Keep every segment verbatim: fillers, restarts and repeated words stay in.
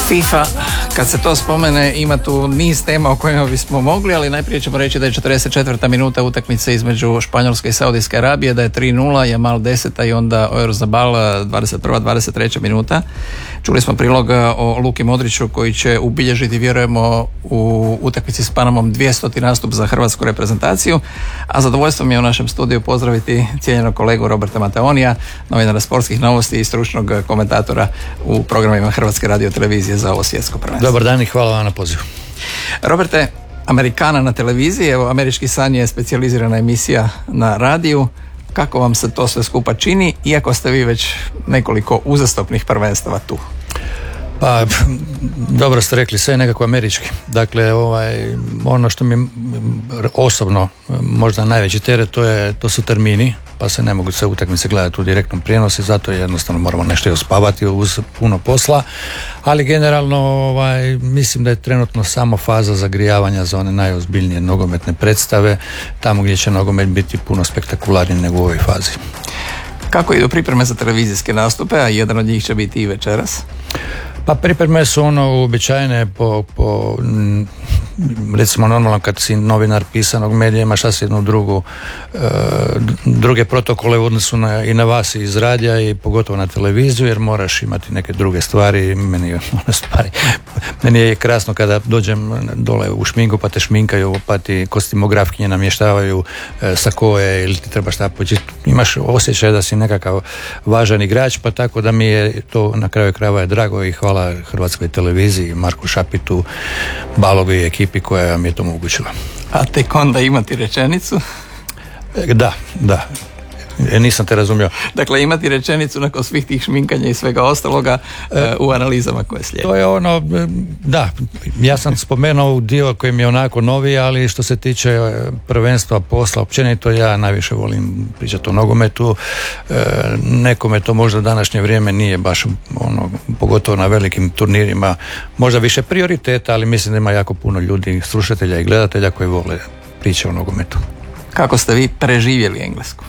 FIFA, kad se to spomene, ima tu niz tema o kojima bismo mogli, ali najprije ćemo reći da je četrdeset četvrta minuta utakmice između Španjolske i Saudijske Arabije, da je tri nula, Jamal deseta i onda Oyarzabal dvadeset prva dvadeset treća minuta. Čuli smo prilog o Luki Modriću koji će ubilježiti, vjerujemo, u utakmici s Panamom dvijestoti nastup za hrvatsku reprezentaciju, a zadovoljstvo mi je u našem studiju pozdraviti cijenjenog kolegu Roberta Mateonija, novinara sportskih novosti i stručnog komentatora u programima Hrvatske radiotelevizije za ovo svjetsko prvenstvo. Dobar dan i hvala vam na pozivu. Roberte, Amerikana na televiziji, evo, Američki san je specijalizirana emisija na radiju. Kako vam se to sve skupa čini, iako ste vi već nekoliko uzastopnih prvenstava tu? Pa, dobro ste rekli, sve je nekako američki. Dakle, ovaj, ono što mi osobno možda najveći teret, to, je, to su termini, pa se ne mogu sve utakmice gledati u direktnom prijenosu, zato jednostavno moramo nešto i uspavati uz puno posla, ali generalno ovaj, mislim da je trenutno samo faza zagrijavanja za one najozbiljnije nogometne predstave, tamo gdje će nogomet biti puno spektakularniji nego u ovoj fazi. Kako idu pripreme za televizijske nastupe, a jedan od njih će biti i večeras? Pa pripreme su ono uobičajene po, po recimo normalno kad si novinar pisanog medija imaš sasvim drugu e, druge protokole u odnosu na, i na vas iz radija i pogotovo na televiziju, jer moraš imati neke druge stvari. Meni, one stvari, meni je krasno kada dođem dole u šminku pa te šminkaju, pa ti kostimografkinje namještavaju e, sakoje ili ti treba šta početi. Imaš osjećaj da si nekakav važan igrač, pa tako da mi je to na kraju krajeva je drago i hvala Hrvatskoj televiziji, Marku Šapitu, Balovi i ekipi koja vam je to omogućila. A tek onda imati rečenicu? Da, da. E, nisam te razumio. Dakle, imati rečenicu nakon svih tih šminkanja i svega ostaloga e, u analizama koje slijede. To je ono, da, ja sam spomenuo dio koji mi je onako novi, ali što se tiče prvenstva, posla, općenito ja najviše volim pričati o nogometu. E, nekome to možda današnje vrijeme nije baš ono, pogotovo na velikim turnirima, možda više prioriteta, ali mislim da ima jako puno ljudi, slušatelja i gledatelja koji vole priče o nogometu. Kako ste vi preživjeli Englesku?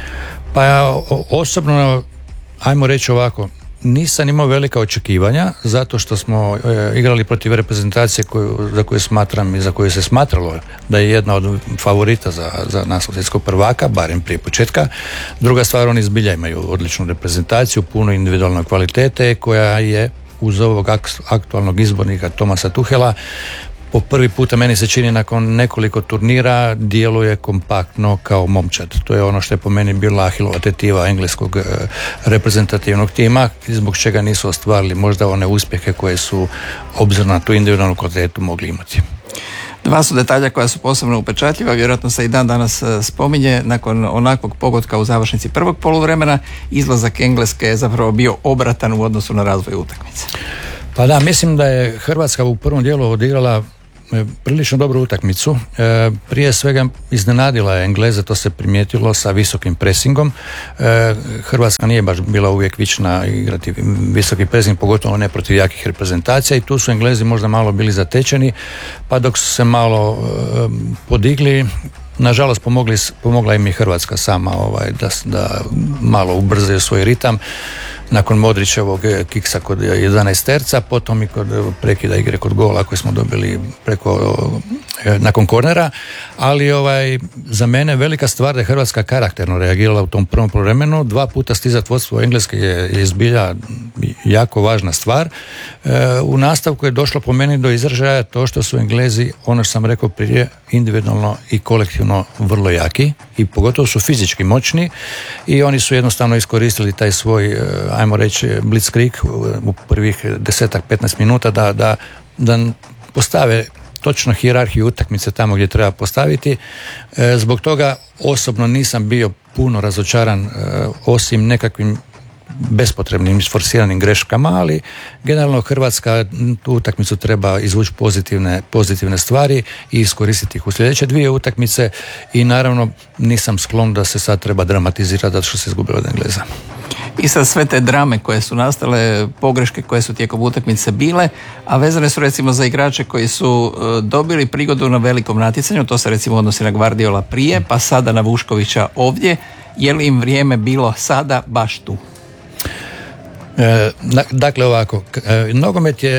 Pa ja osobno, ajmo reći ovako, nisam imao velika očekivanja zato što smo e, igrali protiv reprezentacije koju, za koju smatram i za koju se smatralo da je jedna od favorita za, za naslov svjetskog prvaka, barem prije početka. Druga stvar, oni zbilja imaju odličnu reprezentaciju, puno individualne kvalitete koja je uz ovog aktualnog izbornika Thomasa Tuchela po prvi puta, meni se čini, nakon nekoliko turnira djeluje kompaktno kao momčad. To je ono što je po meni bila Ahilova tetiva engleskog e, reprezentativnog tima, zbog čega nisu ostvarili možda one uspjehe koje su obzirom na tu individualnu kvalitetu mogli imati. Dva su detalja koja su posebno upečatljiva, vjerojatno se i dan danas spominje. Nakon onakvog pogotka u završnici prvog poluvremena, izlazak Engleske je zapravo bio obratan u odnosu na razvoj utakmice. Pa da, mislim da je Hrvatska u prvom dijelu odigrala prilično dobru utakmicu. E, prije svega iznenadila je Engleze, to se primijetilo sa visokim presingom. E, Hrvatska nije baš bila uvijek vična igrati visoki presing, pogotovo ne protiv jakih reprezentacija, i tu su Englezi možda malo bili zatečeni, pa dok su se malo e, podigli, nažalost pomogli, pomogla im i Hrvatska sama ovaj, da, da malo ubrzaju svoj ritam. Nakon Modrićevog kiksa kod jedanaesterca, potom i kod prekida igre kod gola koji smo dobili preko, nakon kornera, ali ovaj, za mene velika stvar da je Hrvatska karakterno reagirala u tom prvom poluvremenu. Dva puta stizat vodstvo Engleske je, je zbilja jako važna stvar. E, u nastavku je došlo po meni do izražaja to što su Englezi, ono što sam rekao prije, individualno i kolektivno vrlo jaki i pogotovo su fizički moćni i oni su jednostavno iskoristili taj svoj, ajmo reći, blitzkrieg u prvih desetak, petnaest minuta da, da, da postave točno hijerarhiju utakmice tamo gdje treba postaviti. E, zbog toga osobno nisam bio puno razočaran, e, osim nekakvim bespotrebnim isforsiranim greškama, ali generalno Hrvatska tu utakmicu treba izvući pozitivne, pozitivne stvari i iskoristiti ih u sljedeće dvije utakmice, i naravno nisam sklon da se sad treba dramatizirati zato što se izgubilo od Engleza. I sad sve te drame koje su nastale, pogreške koje su tijekom utakmice bile, a vezane su recimo za igrače koji su dobili prigodu na velikom natjecanju, to se recimo odnosi na Guardiola prije, pa sada na Vuškovića ovdje. Je li im vrijeme bilo sada baš tu? E, dakle ovako, e, nogomet je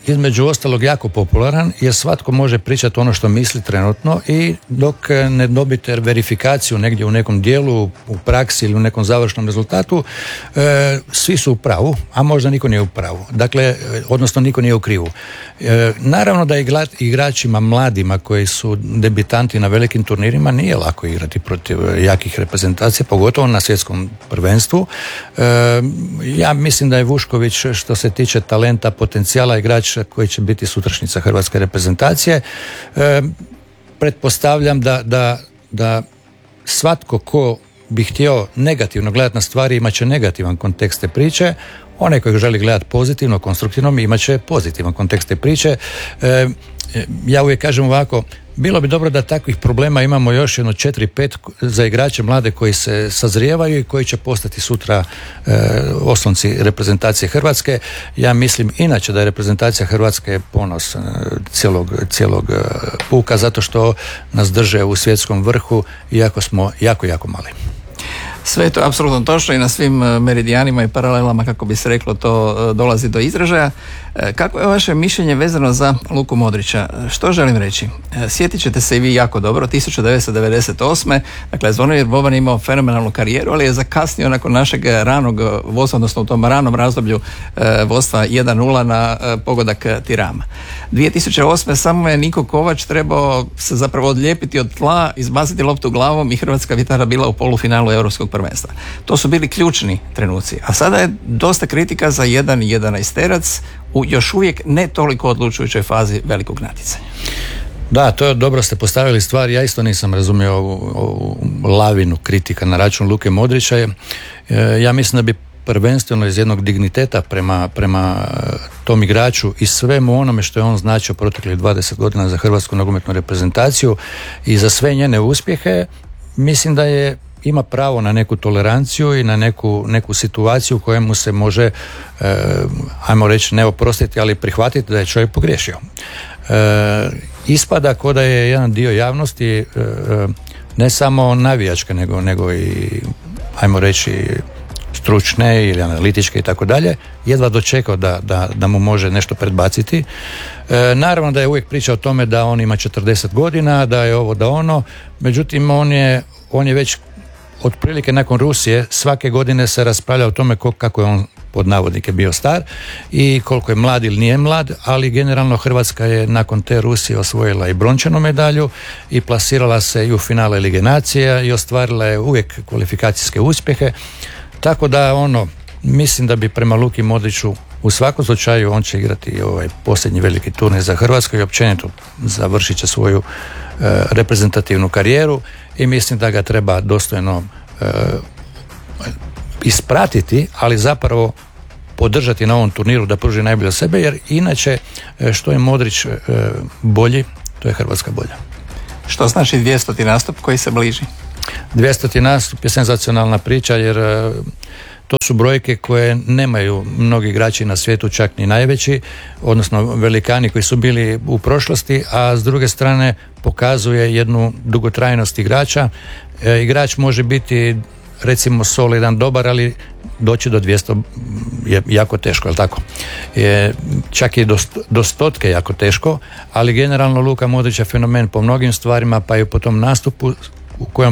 između ostalog jako popularan jer svatko može pričati ono što misli trenutno i dok ne dobite verifikaciju negdje u nekom dijelu, u praksi ili u nekom završnom rezultatu, e, svi su u pravu, a možda niko nije u pravu. Dakle, odnosno niko nije u krivu. E, naravno da igračima mladima koji su debitanti na velikim turnirima nije lako igrati protiv jakih reprezentacija, pogotovo na svjetskom prvenstvu. E, ja mislim da je Vušković što se tiče talenta, potencijala, igrač koji će biti sutrašnjica hrvatske reprezentacije. E, pretpostavljam da, da, da svatko ko bi htio negativno gledati na stvari imat će negativan kontekst te priče, onaj koji želi gledati pozitivno, konstruktivno imat će pozitivan kontekst te priče. E, ja uvijek kažem ovako, bilo bi dobro da takvih problema imamo još jedno četiri pet za igrače mlade koji se sazrijevaju i koji će postati sutra e, oslonci reprezentacije Hrvatske. Ja mislim inače da je reprezentacija Hrvatske ponos e, cijelog, cijelog e, puka zato što nas drže u svjetskom vrhu iako smo jako, jako mali. Sve je to apsolutno točno i na svim meridijanima i paralelama, kako bi se reklo, to dolazi do izražaja. Kako je vaše mišljenje vezano za Luku Modrića? Što želim reći? Sjetit ćete se i vi jako dobro, tisuću devetsto devedeset osme. Dakle, Zvonimir Boban je imao fenomenalnu karijeru, ali je zakasnio nakon našeg ranog vodstva, odnosno u tom ranom razdoblju vodstva jedan nula na pogodak Tirama. dvije tisuće osme samo je Niko Kovač trebao se zapravo odlijepiti od tla, izbaciti loptu glavom i hrvatska vitara bila u polufinalu Europskog prvenstva. To su bili ključni trenuci. A sada je dosta kritika za jedan jedanaesterac u još uvijek ne toliko odlučujućoj fazi velikog natjecanja. Da, to je dobro ste postavili stvar. Ja isto nisam razumio ovu, ovu lavinu kritika na račun Luke Modrića. E, ja mislim da bi prvenstveno iz jednog digniteta prema, prema tom igraču i svemu onome što je on značio proteklih dvadeset godina za hrvatsku nogometnu reprezentaciju i za sve njene uspjehe, mislim da je ima pravo na neku toleranciju i na neku, neku situaciju u kojemu se može, e, ajmo reći, ne oprostiti, ali prihvatiti da je čovjek pogriješio. E, ispada kao da je jedan dio javnosti e, ne samo navijačka, nego, nego i, ajmo reći, stručne ili analitičke i tako dalje, jedva dočekao da, da, da mu može nešto predbaciti. E, naravno da je uvijek priča o tome da on ima četrdeset godina, da je ovo, da ono, međutim on je, on je već otprilike nakon Rusije svake godine se raspravlja o tome kako je on pod navodnike bio star i koliko je mlad ili nije mlad, ali generalno Hrvatska je nakon te Rusije osvojila i brončanu medalju i plasirala se i u finale Lige nacija i ostvarila je uvijek kvalifikacijske uspjehe, tako da ono, mislim da bi prema Luki Modriću u svakom slučaju on će igrati ovaj posljednji veliki turnir za Hrvatsku i općenito završit će svoju e, reprezentativnu karijeru i mislim da ga treba dostojno e, ispratiti, ali zapravo podržati na ovom turniru da pruži najbolje od sebe, jer inače što je Modrić e, bolji, to je Hrvatska bolja. Što znači dvijestoti nastup koji se bliži? dvijestoti nastup je senzacionalna priča, jer e, to su brojke koje nemaju mnogi igrači na svijetu, čak ni najveći, odnosno velikani koji su bili u prošlosti, a s druge strane pokazuje jednu dugotrajnost igrača. E, igrač može biti recimo solidan, dobar, ali doći do dvjesto je jako teško, je li tako? E, čak i do, do stotke jako teško, ali generalno Luka Modrić je fenomen po mnogim stvarima, pa i po tom nastupu u kojem